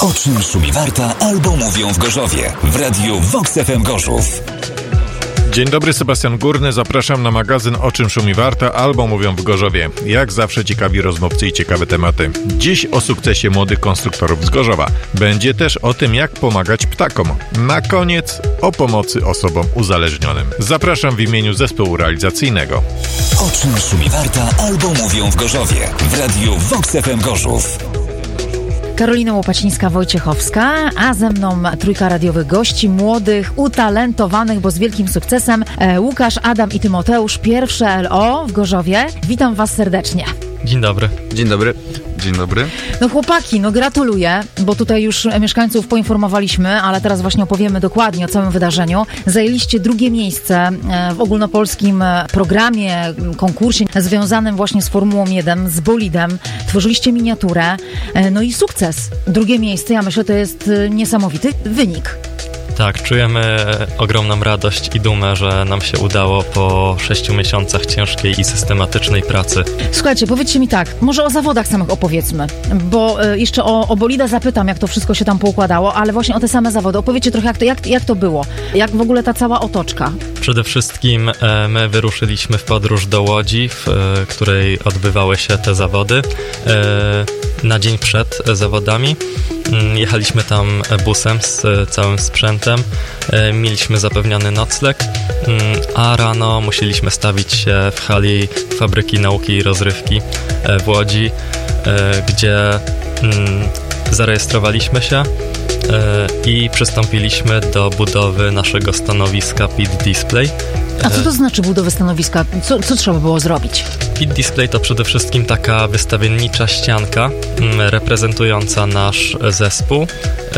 O czym szumi Warta albo mówią w Gorzowie w radiu Vox FM Gorzów. Dzień dobry, Sebastian Górny. Zapraszam na magazyn O czym szumi Warta albo mówią w Gorzowie. Jak zawsze ciekawi rozmówcy i ciekawe tematy. Dziś o sukcesie młodych konstruktorów z Gorzowa. Będzie też o tym, jak pomagać ptakom. Na koniec o pomocy osobom uzależnionym. Zapraszam w imieniu zespołu realizacyjnego. O czym szumi Warta albo mówią w Gorzowie w radiu Vox FM Gorzów. Karolina Łopacińska-Wojciechowska, a ze mną trójka radiowych gości, młodych, utalentowanych, bo z wielkim sukcesem, Łukasz, Adam i Tymoteusz, pierwsze LO w Gorzowie. Witam was serdecznie. Dzień dobry. Dzień dobry. Dzień dobry. No chłopaki, gratuluję, bo tutaj już mieszkańców poinformowaliśmy, ale teraz właśnie opowiemy dokładnie o całym wydarzeniu. Zajęliście drugie miejsce w ogólnopolskim programie, konkursie związanym właśnie z Formułą 1, z bolidem. Tworzyliście miniaturę, no i sukces. Drugie miejsce, ja myślę, to jest niesamowity wynik. Tak, czujemy ogromną radość i dumę, że nam się udało po 6 miesiącach ciężkiej i systematycznej pracy. Słuchajcie, powiedzcie mi tak, może o zawodach samych opowiedzmy, bo jeszcze o bolida zapytam, jak to wszystko się tam poukładało, ale właśnie o te same zawody. Opowiedzcie trochę, jak to było, jak w ogóle ta cała otoczka. Przede wszystkim my wyruszyliśmy w podróż do Łodzi, w której odbywały się te zawody, na dzień przed zawodami. Jechaliśmy tam busem z całym sprzętem, mieliśmy zapewniony nocleg, a rano musieliśmy stawić się w hali Fabryki Nauki i Rozrywki w Łodzi, gdzie zarejestrowaliśmy się i przystąpiliśmy do budowy naszego stanowiska Pit Display. A co to znaczy budowy stanowiska? Co trzeba było zrobić? Pit Display to przede wszystkim taka wystawiennicza ścianka reprezentująca nasz zespół.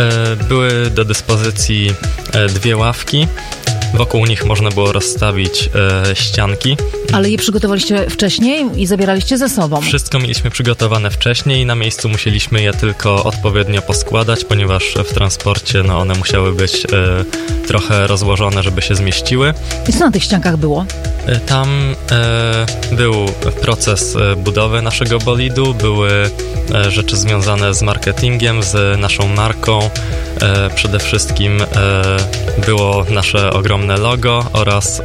Były do dyspozycji 2 ławki. Wokół nich można było rozstawić ścianki. Ale je przygotowaliście wcześniej i zabieraliście ze sobą? Wszystko mieliśmy przygotowane wcześniej i na miejscu musieliśmy je tylko odpowiednio poskładać, ponieważ w transporcie one musiały być trochę rozłożone, żeby się zmieściły. I co na tych ściankach było? Tam był proces budowy naszego bolidu, były rzeczy związane z marketingiem, z naszą marką. Przede wszystkim było nasze ogromne logo oraz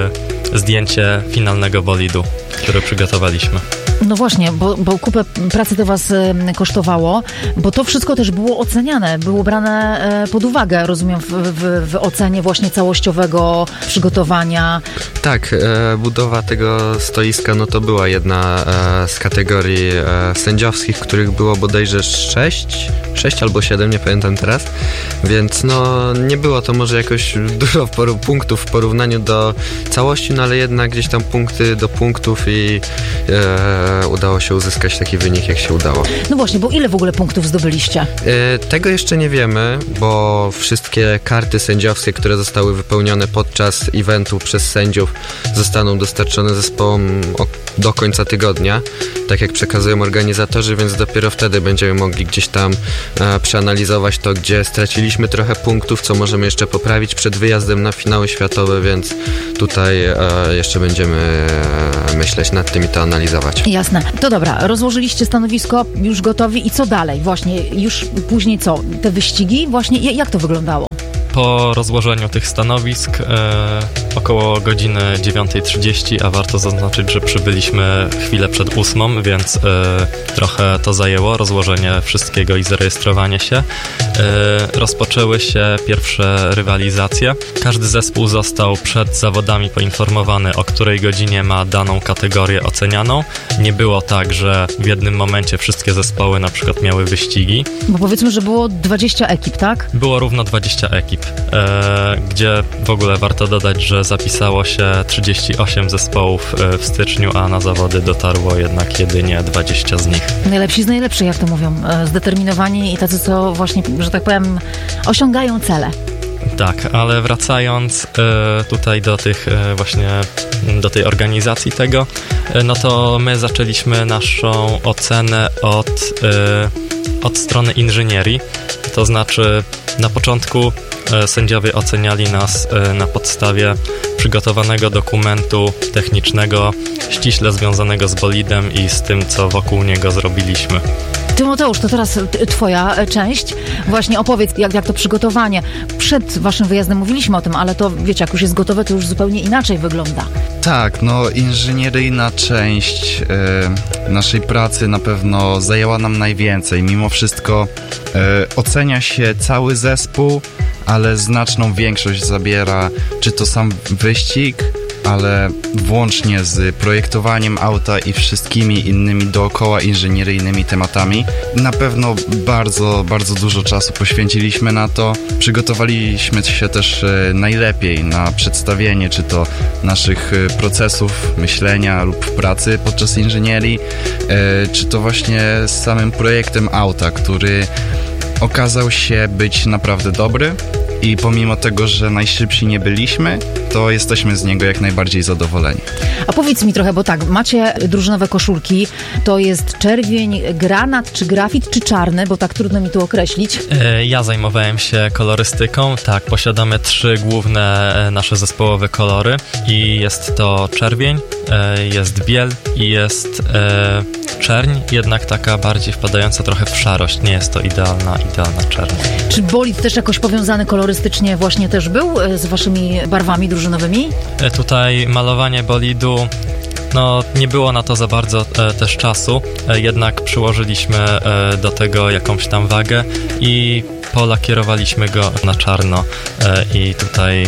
zdjęcie finalnego bolidu, które przygotowaliśmy. No właśnie, bo kupę pracy to was kosztowało, bo to wszystko też było oceniane, było brane pod uwagę, rozumiem, w ocenie właśnie całościowego przygotowania. Tak, budowa tego stoiska, to była jedna z kategorii sędziowskich, których było bodajże 6 albo 7, nie pamiętam teraz, więc nie było to może jakoś dużo punktów w porównaniu do całości, ale jednak gdzieś tam punkty do punktów i udało się uzyskać taki wynik, jak się udało. No właśnie, bo ile w ogóle punktów zdobyliście? Tego jeszcze nie wiemy, bo wszystkie karty sędziowskie, które zostały wypełnione podczas eventu przez sędziów, zostaną dostarczone zespołom do końca tygodnia, tak jak przekazują organizatorzy, więc dopiero wtedy będziemy mogli gdzieś tam przeanalizować to, gdzie straciliśmy trochę punktów, co możemy jeszcze poprawić przed wyjazdem na finały światowe, więc tutaj jeszcze będziemy myśleć nad tym i to analizować. Jasne. To dobra, rozłożyliście stanowisko, już gotowi i co dalej? Właśnie, już później co? Te wyścigi? Właśnie, jak to wyglądało? Po rozłożeniu tych stanowisk około godziny 9:30, a warto zaznaczyć, że przybyliśmy chwilę przed 8, więc trochę to zajęło, rozłożenie wszystkiego i zarejestrowanie się. Rozpoczęły się pierwsze rywalizacje. Każdy zespół został przed zawodami poinformowany, o której godzinie ma daną kategorię ocenianą. Nie było tak, że w jednym momencie wszystkie zespoły na przykład miały wyścigi. Bo powiedzmy, że było 20 ekip, tak? Było równo 20 ekip. Gdzie w ogóle warto dodać, że zapisało się 38 zespołów w styczniu, a na zawody dotarło jednak jedynie 20 z nich. Najlepsi z najlepszych, jak to mówią, zdeterminowani i tacy, co właśnie, że tak powiem, osiągają cele. Tak, ale wracając tutaj do tych właśnie, do tej organizacji tego, to my zaczęliśmy naszą ocenę od strony inżynierii, to znaczy na początku sędziowie oceniali nas na podstawie przygotowanego dokumentu technicznego, ściśle związanego z bolidem i z tym, co wokół niego zrobiliśmy. Tymoteusz, to teraz twoja część. Właśnie opowiedz, jak to przygotowanie. Przed waszym wyjazdem mówiliśmy o tym, ale to, wiecie, jak już jest gotowe, to już zupełnie inaczej wygląda. Tak, no inżynieryjna część naszej pracy na pewno zajęła nam najwięcej. Mimo wszystko ocenia się cały zespół, ale znaczną większość zabiera czy to sam wyścig, ale włącznie z projektowaniem auta i wszystkimi innymi dookoła inżynieryjnymi tematami. Na pewno bardzo, bardzo dużo czasu poświęciliśmy na to. Przygotowaliśmy się też najlepiej na przedstawienie czy to naszych procesów myślenia lub pracy podczas inżynierii, czy to właśnie z samym projektem auta, który okazał się być naprawdę dobry. I pomimo tego, że najszybsi nie byliśmy, to jesteśmy z niego jak najbardziej zadowoleni. A powiedz mi trochę, bo tak, macie drużynowe koszulki, to jest czerwień, granat, czy grafit, czy czarny, bo tak trudno mi tu określić. Ja zajmowałem się kolorystyką, tak, posiadamy 3 główne nasze zespołowe kolory i jest to czerwień, jest biel i jest czerń, jednak taka bardziej wpadająca trochę w szarość, nie jest to idealna czerń. Czy bolid też jakoś powiązany kolorystycznie właśnie też był z waszymi barwami drużynowymi? Tutaj malowanie bolidu, no nie było na to za bardzo też czasu, jednak przyłożyliśmy do tego jakąś tam wagę i polakierowaliśmy go na czarno i tutaj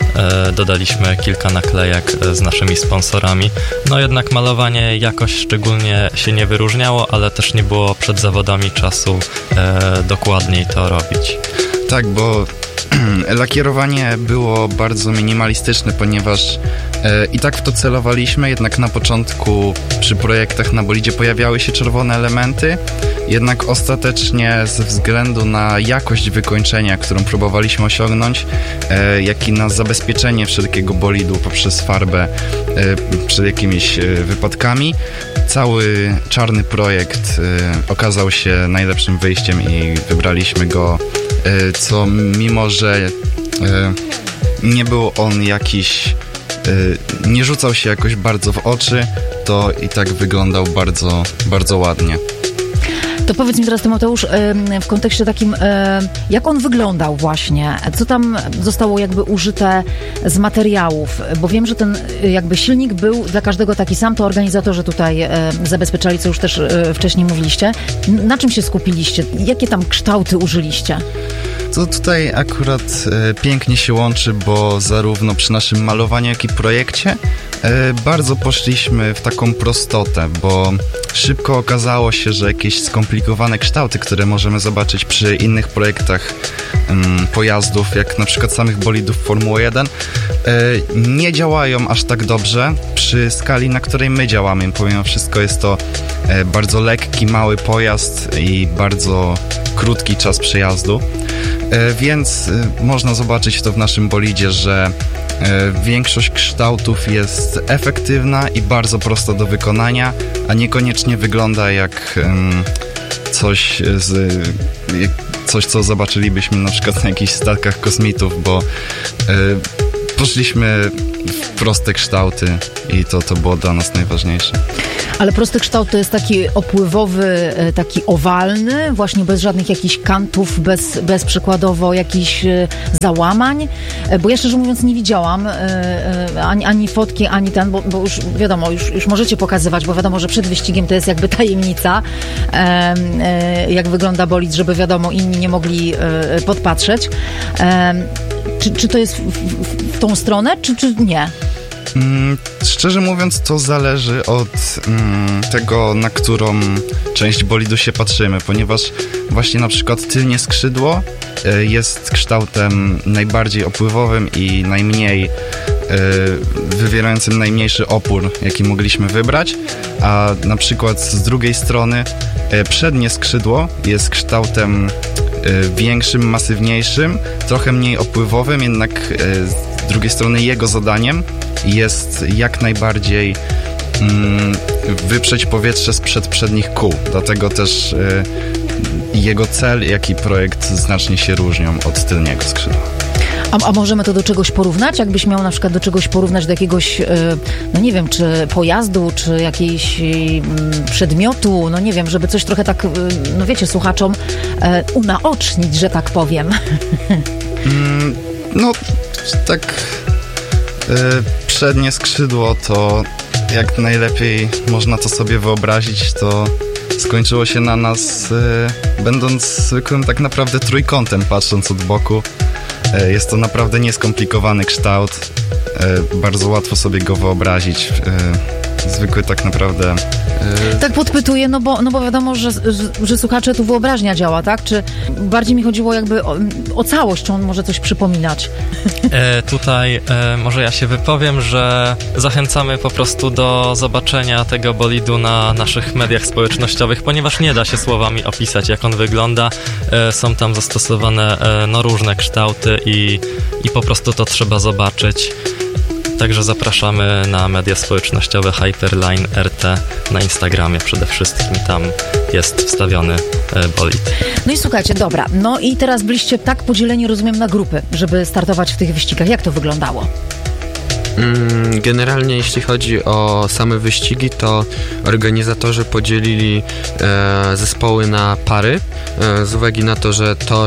dodaliśmy kilka naklejek z naszymi sponsorami. No jednak malowanie jakoś szczególnie się nie wyróżniało, ale też nie było przed zawodami czasu dokładniej to robić. Tak, bo lakierowanie było bardzo minimalistyczne, ponieważ i tak w to celowaliśmy, jednak na początku przy projektach na bolidzie pojawiały się czerwone elementy, jednak ostatecznie ze względu na jakość wykończenia, którą próbowaliśmy osiągnąć, jak i na zabezpieczenie wszelkiego bolidu poprzez farbę przed jakimiś wypadkami, cały czarny projekt okazał się najlepszym wyjściem i wybraliśmy go, co mimo, że nie był on jakiś, nie rzucał się jakoś bardzo w oczy, to i tak wyglądał bardzo, bardzo ładnie. To powiedz mi teraz, Tymoteusz, w kontekście takim, jak on wyglądał właśnie? Co tam zostało jakby użyte z materiałów? Bo wiem, że ten jakby silnik był dla każdego taki sam, to organizatorzy tutaj zabezpieczali, co już też wcześniej mówiliście. Na czym się skupiliście? Jakie tam kształty użyliście? To tutaj akurat pięknie się łączy, bo zarówno przy naszym malowaniu, jak i projekcie bardzo poszliśmy w taką prostotę, bo szybko okazało się, że jakieś skomplikowane kształty, które możemy zobaczyć przy innych projektach pojazdów, jak na przykład samych bolidów Formuły 1, nie działają aż tak dobrze przy skali, na której my działamy. Pomimo wszystko jest to bardzo lekki, mały pojazd i bardzo krótki czas przejazdu, więc można zobaczyć to w naszym bolidzie, że większość kształtów jest efektywna i bardzo prosta do wykonania, a niekoniecznie wygląda jak coś, co zobaczylibyśmy na przykład na jakichś statkach kosmitów, bo poszliśmy w proste kształty i to było dla nas najważniejsze. Ale prosty kształt to jest taki opływowy, taki owalny, właśnie bez żadnych jakichś kantów, bez przykładowo jakichś załamań, bo ja szczerze mówiąc nie widziałam ani fotki, ani bo już wiadomo, już możecie pokazywać, bo wiadomo, że przed wyścigiem to jest jakby tajemnica, jak wygląda bolid, żeby wiadomo, inni nie mogli podpatrzeć. Czy to jest w tą stronę, czy nie? Szczerze mówiąc, to zależy od tego, na którą część bolidu się patrzymy, ponieważ właśnie na przykład tylnie skrzydło jest kształtem najbardziej opływowym i najmniej wywierającym najmniejszy opór, jaki mogliśmy wybrać, a na przykład z drugiej strony przednie skrzydło jest kształtem większym, masywniejszym, trochę mniej opływowym, jednak z drugiej strony jego zadaniem jest jak najbardziej wyprzeć powietrze sprzed przednich kół. Dlatego też jego cel, jak i projekt znacznie się różnią od tylniego skrzydła. A możemy to do czegoś porównać? Jakbyś miał na przykład do czegoś porównać, do jakiegoś, no nie wiem, czy pojazdu, czy jakiegoś przedmiotu, no nie wiem, żeby coś trochę tak, no wiecie, słuchaczom unaocznić, że tak powiem. No, tak przednie skrzydło to jak najlepiej można to sobie wyobrazić, to skończyło się na nas będąc zwykłym tak naprawdę trójkątem, patrząc od boku. Jest to naprawdę nieskomplikowany kształt, bardzo łatwo sobie go wyobrazić. Zwykły tak naprawdę... Tak podpytuję, no bo wiadomo, że słuchacze, tu wyobraźnia działa, tak? Czy bardziej mi chodziło jakby o całość, czy on może coś przypominać? Tutaj może ja się wypowiem, że zachęcamy po prostu do zobaczenia tego bolidu na naszych mediach społecznościowych, ponieważ nie da się słowami opisać, jak on wygląda. Są tam zastosowane różne kształty i po prostu to trzeba zobaczyć. Także zapraszamy na media społecznościowe Hyperline RT na Instagramie przede wszystkim. Tam jest wstawiony bolid. No i słuchajcie, dobra. No i teraz byliście tak podzieleni, rozumiem, na grupy, żeby startować w tych wyścigach. Jak to wyglądało? Generalnie jeśli chodzi o same wyścigi, to organizatorzy podzielili zespoły na pary z uwagi na to, że tor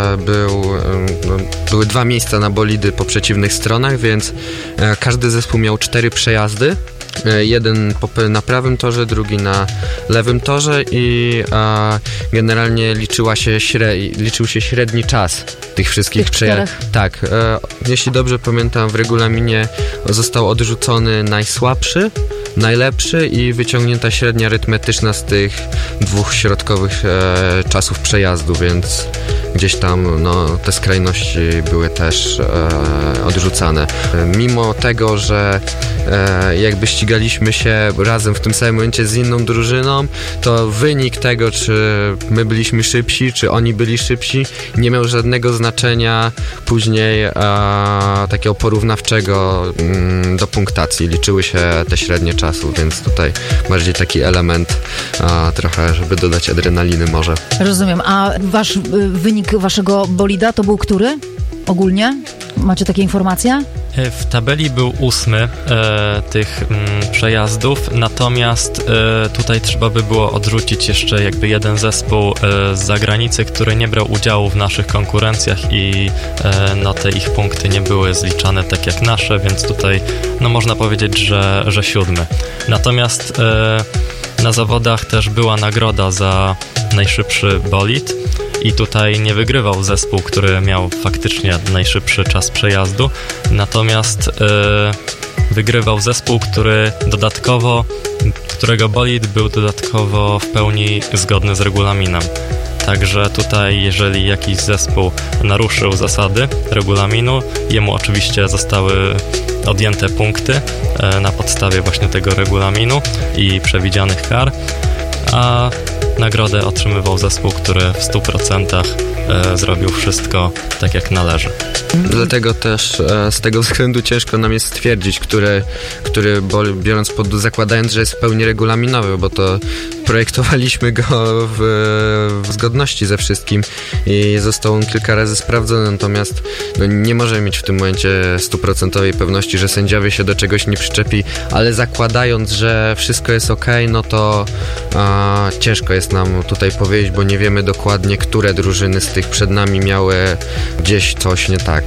były 2 miejsca na bolidy po przeciwnych stronach, więc każdy zespół miał 4 przejazdy. Jeden na prawym torze, drugi na lewym torze i generalnie liczył się średni czas tych wszystkich przejazdów. Tak, jeśli dobrze pamiętam, w regulaminie został odrzucony najsłabszy, najlepszy i wyciągnięta średnia arytmetyczna z tych 2 środkowych czasów przejazdu, więc gdzieś tam te skrajności były też odrzucane. Mimo tego, że jakby ścigaliśmy się razem w tym samym momencie z inną drużyną, to wynik tego, czy my byliśmy szybsi, czy oni byli szybsi, nie miał żadnego znaczenia później takiego porównawczego do punktacji. Liczyły się te średnie czasów, więc tutaj bardziej taki element trochę, żeby dodać adrenaliny może. Rozumiem. A wynik waszego bolida to był który? Ogólnie? Macie takie informacje? W tabeli był 8 tych przejazdów, natomiast tutaj trzeba by było odrzucić jeszcze jakby jeden zespół z zagranicy, który nie brał udziału w naszych konkurencjach i te ich punkty nie były zliczane tak jak nasze, więc tutaj można powiedzieć, że 7. Natomiast na zawodach też była nagroda za najszybszy bolid. I tutaj nie wygrywał zespół, który miał faktycznie najszybszy czas przejazdu, natomiast wygrywał zespół, którego bolid był dodatkowo w pełni zgodny z regulaminem. Także tutaj, jeżeli jakiś zespół naruszył zasady regulaminu, jemu oczywiście zostały odjęte punkty na podstawie właśnie tego regulaminu i przewidzianych kar, a nagrodę otrzymywał zespół, który w 100% zrobił wszystko tak jak należy. Dlatego też z tego względu ciężko nam jest stwierdzić, który biorąc zakładając, że jest w pełni regulaminowy, bo to projektowaliśmy go w zgodności ze wszystkim i został on kilka razy sprawdzony, natomiast nie możemy mieć w tym momencie 100% pewności, że sędziowie się do czegoś nie przyczepi, ale zakładając, że wszystko jest okej, to ciężko jest nam tutaj powiedzieć, bo nie wiemy dokładnie, które drużyny z tych przed nami miały gdzieś coś nie tak.